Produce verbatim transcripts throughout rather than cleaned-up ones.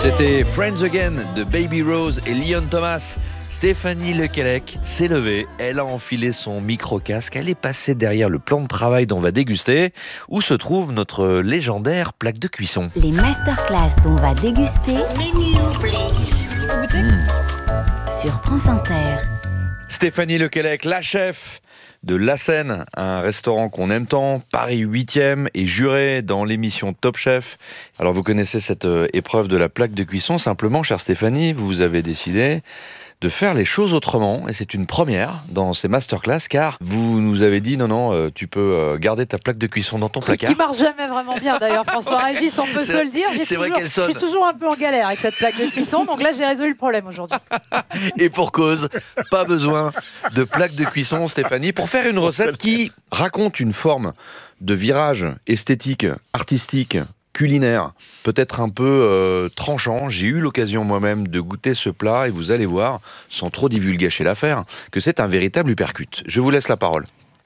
C'était Friends Again de Baby Rose et Leon Thomas. Stéphanie Lequelec s'est levée, elle a enfilé son micro-casque, elle est passée derrière le plan de travail dont on va déguster, où se trouve notre légendaire plaque de cuisson. Les masterclass dont on va déguster mmh. sur France Inter. Stéphanie Lequelec, la chef de La Seine, un restaurant qu'on aime tant, Paris huitième, et juré dans l'émission Top Chef. Alors vous connaissez cette euh, épreuve de la plaque de cuisson, simplement, chère Stéphanie, vous avez décidé de faire les choses autrement, et c'est une première dans ces masterclass, car vous nous avez dit non, non, euh, tu peux euh, garder ta plaque de cuisson dans ton placard. Qui marche jamais vraiment bien d'ailleurs, François Régis, on peut c'est, se le dire. J'ai c'est toujours, vrai qu'elle sonne. Je suis toujours un peu en galère avec cette plaque de cuisson, donc là j'ai résolu le problème aujourd'hui. Et pour cause, pas besoin de plaque de cuisson, Stéphanie, pour faire une recette qui raconte une forme de virage esthétique, artistique, culinaire, peut-être un peu euh, tranchant. J'ai eu l'occasion moi-même de goûter ce plat et vous allez voir, sans trop divulgacher l'affaire, que c'est un véritable uppercut. Je vous laisse la parole.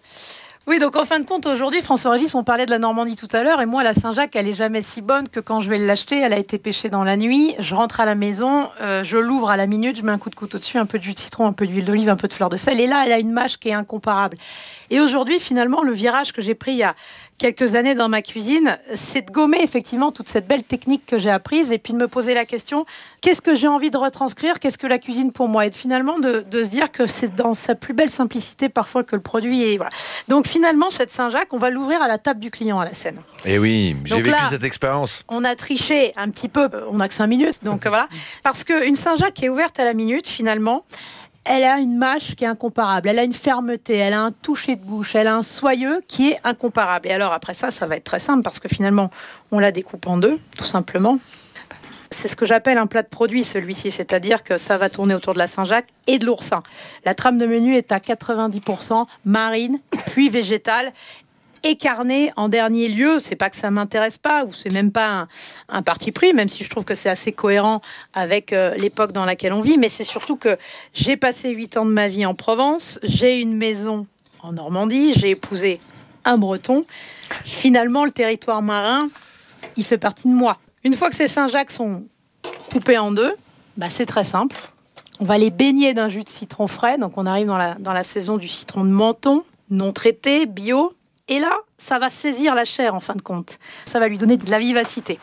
Oui, donc en fin de compte, aujourd'hui, François Régis, on parlait de la Normandie tout à l'heure, et moi, la Saint-Jacques, elle est jamais si bonne que quand je vais l'acheter, elle a été pêchée dans la nuit, je rentre à la maison, euh, je l'ouvre à la minute, je mets un coup de couteau dessus, un peu de jus de citron, un peu d'huile d'olive, un peu de fleur de sel, et là, elle a une mâche qui est incomparable. Et aujourd'hui, finalement, le virage que j'ai pris il y a quelques années dans ma cuisine, c'est de gommer effectivement toute cette belle technique que j'ai apprise, et puis de me poser la question, qu'est-ce que j'ai envie de retranscrire, qu'est-ce que la cuisine pour moi, et de, finalement de, de se dire que c'est dans sa plus belle simplicité parfois que le produit est... Voilà. Donc finalement, cette Saint-Jacques, on va l'ouvrir à la table du client à la Seine. Et oui, j'ai donc vécu là, cette expérience. On a triché un petit peu, on n'a que cinq minutes, donc voilà. Parce qu'une Saint-Jacques qui est ouverte à la minute, finalement, elle a une mâche qui est incomparable, elle a une fermeté, elle a un toucher de bouche, elle a un soyeux qui est incomparable. Et alors après ça, ça va être très simple parce que finalement, on la découpe en deux, tout simplement. C'est ce que j'appelle un plat de produit, celui-ci, c'est-à-dire que ça va tourner autour de la Saint-Jacques et de l'oursin. La trame de menu est à quatre-vingt-dix pour cent marine, puis végétale. Et carné en dernier lieu, c'est pas que ça m'intéresse pas, ou c'est même pas un, un parti pris, même si je trouve que c'est assez cohérent avec euh, l'époque dans laquelle on vit, mais c'est surtout que j'ai passé huit ans de ma vie en Provence, j'ai une maison en Normandie, j'ai épousé un Breton. Finalement, le territoire marin, il fait partie de moi. Une fois que ces Saint-Jacques sont coupés en deux, bah c'est très simple. On va les baigner d'un jus de citron frais, donc on arrive dans la, dans la saison du citron de Menton, non traité, bio. Et là, ça va saisir la chair en fin de compte. Ça va lui donner de la vivacité.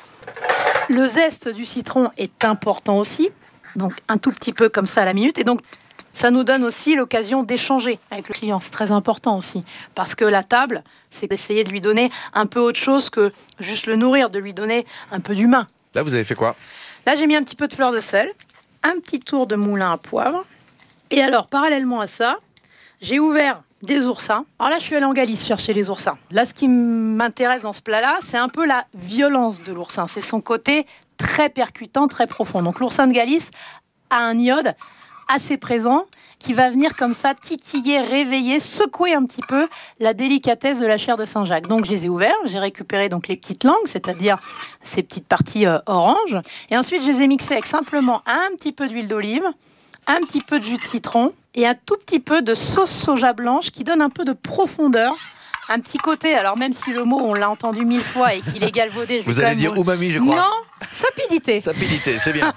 Le zeste du citron est important aussi, donc un tout petit peu comme ça à la minute. Et donc, ça nous donne aussi l'occasion d'échanger avec le client. C'est très important aussi, parce que la table, c'est d'essayer de lui donner un peu autre chose que juste le nourrir, de lui donner un peu d'humain. Là, vous avez fait quoi ? Là, j'ai mis un petit peu de fleur de sel, un petit tour de moulin à poivre. Et alors, parallèlement à ça, j'ai ouvert des oursins. Alors là, je suis allée en Galice chercher les oursins. Là, ce qui m'intéresse dans ce plat-là, c'est un peu la violence de l'oursin. C'est son côté très percutant, très profond. Donc l'oursin de Galice a un iode assez présent qui va venir comme ça titiller, réveiller, secouer un petit peu la délicatesse de la chair de Saint-Jacques. Donc je les ai ouverts, j'ai récupéré donc les petites langues, c'est-à-dire ces petites parties euh, oranges. Et ensuite, je les ai mixées avec simplement un petit peu d'huile d'olive, un petit peu de jus de citron et un tout petit peu de sauce soja blanche qui donne un peu de profondeur, un petit côté, alors même si le mot on l'a entendu mille fois et qu'il est galvaudé, je vous allez dire vous... umami, je crois. Non, sapidité. Sapidité, c'est bien.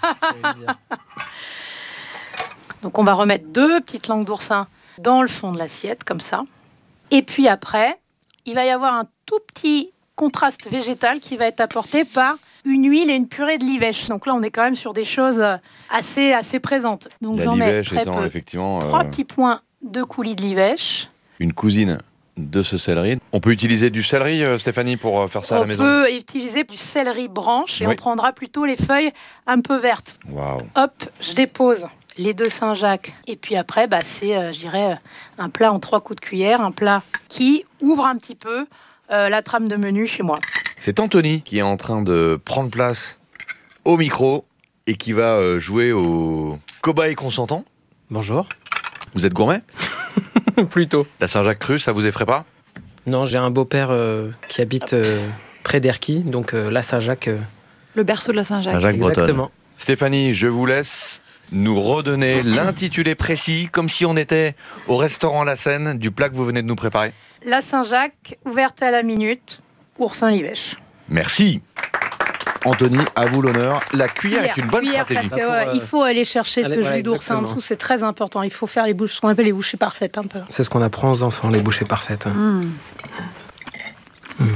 Donc on va remettre deux petites langues d'oursin dans le fond de l'assiette comme ça, et puis après il va y avoir un tout petit contraste végétal qui va être apporté par une huile et une purée de livèche. Donc là, on est quand même sur des choses assez, assez présentes. Donc la j'en mets livèche très étant peu. effectivement... Trois euh, petits points de coulis de livèche. Une cousine de ce céleri. On peut utiliser du céleri, euh, Stéphanie, pour euh, faire ça on à la maison ? On peut utiliser du céleri branche et oui. On prendra plutôt les feuilles un peu vertes. Waouh. Hop, je dépose les deux Saint-Jacques. Et puis après, bah, c'est, euh, je dirais, un plat en trois coups de cuillère, un plat qui ouvre un petit peu euh, la trame de menu chez moi. C'est Anthony qui est en train de prendre place au micro et qui va euh, jouer au cobaye consentant. Bonjour. Vous êtes gourmet ? Plutôt. La Saint-Jacques crue, ça vous effraie pas ? Non, j'ai un beau-père euh, qui habite euh, près d'Erquy, donc euh, la Saint-Jacques. Euh... Le berceau de la Saint-Jacques. Saint-Jacques bretonne. Exactement. Stéphanie, je vous laisse nous redonner l'intitulé précis, comme si on était au restaurant La Seine, du plat que vous venez de nous préparer. La Saint-Jacques, ouverte à la minute, oursin livèche. Merci. Anthony, à vous l'honneur. La cuillère, est une bonne cuillère, stratégie. Parce que, Pour, ouais, euh, il faut aller chercher ce allez, jus ouais, d'oursin en exactement. dessous, c'est très important. Il faut faire les bouches, ce qu'on appelle les bouchées parfaites un peu. C'est ce qu'on apprend aux enfants, les bouchées parfaites. Mmh. Mmh.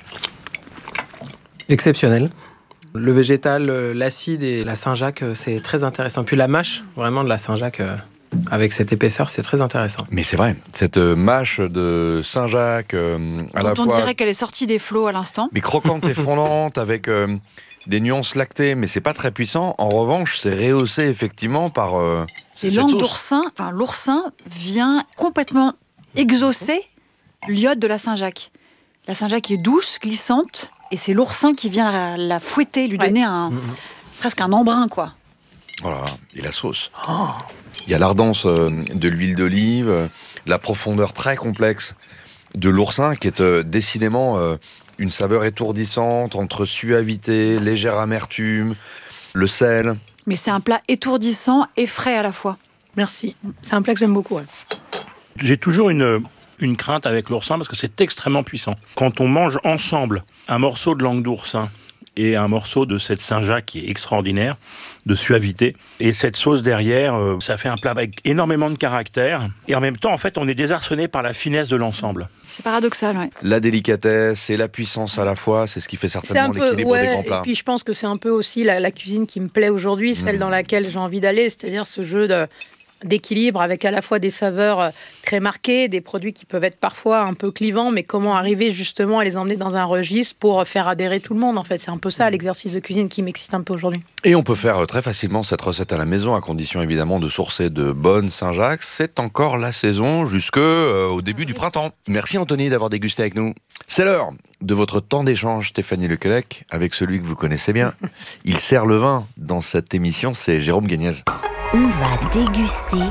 Exceptionnel. Le végétal, euh, l'acide et la Saint-Jacques, euh, c'est très intéressant. Puis la mâche, vraiment de la Saint-Jacques, euh, avec cette épaisseur, c'est très intéressant. Mais c'est vrai, cette euh, mâche de Saint-Jacques, euh, à la Dont on fois dirait qu'elle est sortie des flots à l'instant. mais croquante et fondante, avec euh, des nuances lactées, mais c'est pas très puissant. En revanche, c'est rehaussé effectivement par euh, Et cette l'angle sauce. d'oursin, enfin l'oursin vient complètement exaucer l'iode de la Saint-Jacques. La Saint-Jacques est douce, glissante, et c'est l'oursin qui vient la, la fouetter, lui Ouais. donner un, Mmh. presque un embrun, quoi. Voilà, et la sauce. Oh, il y a l'ardence euh, de l'huile d'olive, euh, la profondeur très complexe de l'oursin, qui est euh, décidément euh, une saveur étourdissante entre suavité, légère amertume, le sel. Mais c'est un plat étourdissant et frais à la fois. Merci. C'est un plat que j'aime beaucoup. Ouais. J'ai toujours une, une crainte avec l'oursin parce que c'est extrêmement puissant. Quand on mange ensemble un morceau de langue d'oursin et un morceau de cette Saint-Jacques qui est extraordinaire, de suavité, et cette sauce derrière, euh, ça fait un plat avec énormément de caractère. Et en même temps, en fait, on est désarçonné par la finesse de l'ensemble. C'est paradoxal, ouais. La délicatesse et la puissance à la fois, c'est ce qui fait C'est certainement un peu, l'équilibre ouais, des grands et plats. puis je pense que c'est un peu aussi la, la cuisine qui me plaît aujourd'hui, celle Mmh. dans laquelle j'ai envie d'aller, c'est-à-dire ce jeu de, d'équilibre avec à la fois des saveurs euh, très marquées, des produits qui peuvent être parfois un peu clivants, mais comment arriver justement à les emmener dans un registre pour faire adhérer tout le monde. En fait, c'est un peu ça l'exercice de cuisine qui m'excite un peu aujourd'hui. Et on peut faire euh, très facilement cette recette à la maison, à condition évidemment de sourcer de bonnes Saint-Jacques. C'est encore la saison jusque euh, au début du printemps. Merci Anthony d'avoir dégusté avec nous. C'est l'heure de votre temps d'échange, Stéphanie Lequelec, avec celui que vous connaissez bien. Il sert le vin dans cette émission, c'est Jérôme Guignez. On va déguster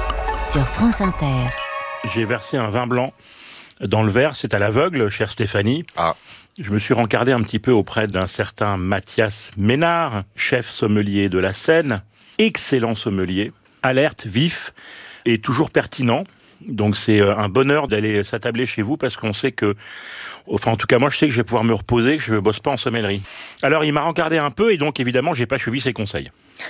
sur France Inter. J'ai versé un vin blanc dans le verre, c'est à l'aveugle, chère Stéphanie. Ah. Je me suis rencardé un petit peu auprès d'un certain Mathias Ménard, chef sommelier de la Seine, excellent sommelier, alerte, vif et toujours pertinent. Donc c'est un bonheur d'aller s'attabler chez vous parce qu'on sait que, enfin en tout cas moi je sais que je vais pouvoir me reposer, que je ne bosse pas en sommellerie. Alors il m'a rencardé un peu et donc évidemment j'ai pas suivi ses conseils.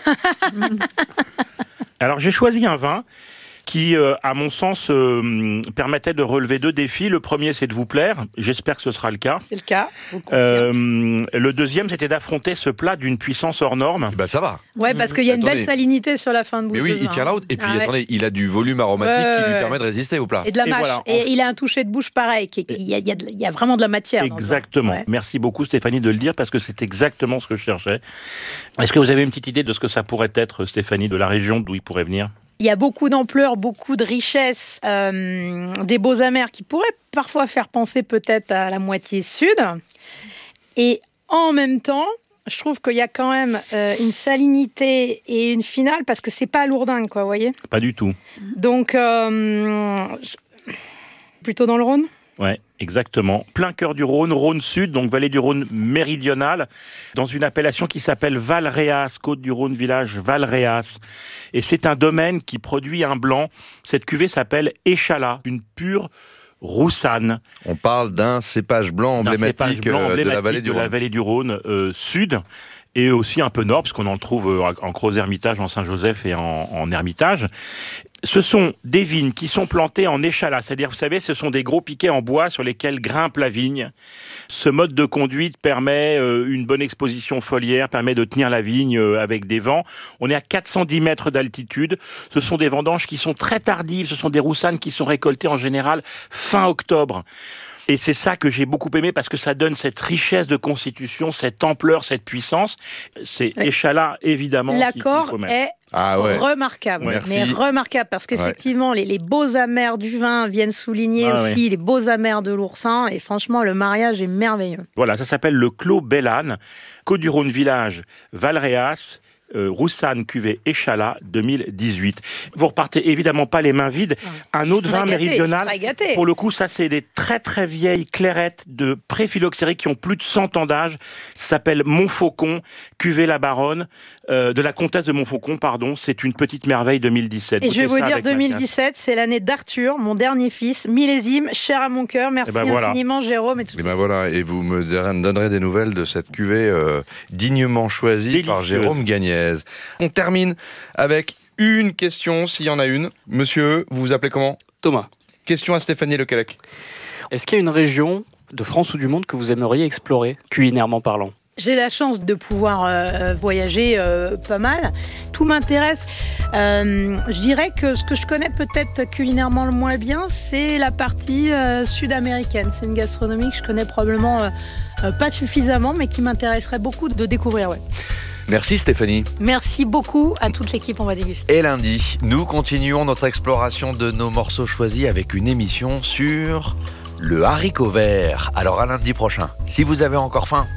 Alors j'ai choisi un vin qui, euh, à mon sens, euh, permettait de relever deux défis. Le premier, c'est de vous plaire. J'espère que ce sera le cas. C'est le cas, vous le confirme. Euh, le deuxième, c'était d'affronter ce plat d'une puissance hors norme. Bah ça va. Ouais, parce qu'il y a une Attendez. belle salinité sur la fin de bouche. Mais oui, de ce il vin, tient hein. la haute. Et puis Ah ouais. attendez, il a du volume aromatique Ouais, qui lui ouais. permet de résister au plat. Et de la Et mâche. voilà. Et il a un toucher de bouche pareil. Qui est- Il y, a- il y a de- il y a vraiment de la matière. dans ce vin. Exactement. Ouais. Merci beaucoup Stéphanie de le dire parce que c'est exactement ce que je cherchais. Est-ce que vous avez une petite idée de ce que ça pourrait être, Stéphanie, de la région d'où il pourrait venir ? Il y a beaucoup d'ampleur, beaucoup de richesse, euh, des beaux amers qui pourraient parfois faire penser peut-être à la moitié sud. Et en même temps, je trouve qu'il y a quand même euh, une salinité et une finale parce que c'est pas lourdingue, quoi, vous voyez. Pas du tout. Donc, euh, je- plutôt dans le Rhône. Ouais, exactement. Plein cœur du Rhône, Rhône Sud, donc vallée du Rhône méridionale, dans une appellation qui s'appelle Valréas, côte du Rhône, village Valréas. Et c'est un domaine qui produit un blanc. Cette cuvée s'appelle Échalas, une pure roussanne. On parle d'un cépage blanc D'un emblématique, cépage blanc euh, de la emblématique vallée du de la Rhône. vallée du Rhône euh, sud. Et aussi un peu nord, parce qu'on en trouve euh, en Creuse-Hermitage, en Saint-Joseph et en, en Hermitage. Ce sont des vignes qui sont plantées en échalas, c'est-à-dire, vous savez, ce sont des gros piquets en bois sur lesquels grimpe la vigne. Ce mode de conduite permet euh, une bonne exposition foliaire, permet de tenir la vigne euh, avec des vents. On est à quatre cent dix mètres d'altitude. Ce sont des vendanges qui sont très tardives, ce sont des roussanes qui sont récoltées en général fin octobre. Et c'est ça que j'ai beaucoup aimé parce que ça donne cette richesse de constitution, cette ampleur, cette puissance. C'est Ouais. Échalas, évidemment, qu'il- qu'il L'accord faut mettre. est Ah ouais. remarquable, Merci. mais remarquable parce qu'effectivement les, les beaux amers du vin viennent souligner Ah aussi les beaux amers de l'oursin et franchement le mariage est merveilleux. Voilà, ça s'appelle le Clos Belle-Anne, Côte du Rhône village, Valréas, euh, Roussanne cuvée Échalas deux mille dix-huit. Vous repartez évidemment pas les mains vides. Un autre vin gâté, méridional, gâté. pour le coup, ça c'est des très très vieilles clairettes de pré-phylloxérie qui ont plus de cent ans d'âge. Ça s'appelle Montfaucon, cuvée La Baronne, euh, de la comtesse de Montfaucon, pardon. C'est une petite merveille deux mille dix-sept. Et je vais Goûtez vous ça dire, avec deux mille Mathias. dix-sept, c'est l'année d'Arthur, mon dernier fils, millésime, cher à mon cœur. Merci Et ben voilà. infiniment, Jérôme. Et tout Et ben voilà, et vous me donnerez des nouvelles de cette cuvée euh, dignement choisie Délicieuse. par Jérôme Gagnez. On termine avec une question, s'il y en a une. Monsieur, vous vous appelez comment ? Thomas, Question à Stéphanie Lecallec. est-ce qu'il y a une région de France ou du monde que vous aimeriez explorer, culinairement parlant ? J'ai la chance de pouvoir euh, voyager euh, pas mal. Tout m'intéresse. Euh, je dirais que ce que je connais peut-être culinairement le moins bien, c'est la partie euh, sud-américaine. C'est une gastronomie que je connais probablement euh, euh, pas suffisamment, mais qui m'intéresserait beaucoup de découvrir. Ouais. Merci Stéphanie. Merci beaucoup à toute l'équipe, on va déguster. Et lundi, nous continuons notre exploration de nos morceaux choisis avec une émission sur le haricot vert. Alors à lundi prochain, si vous avez encore faim.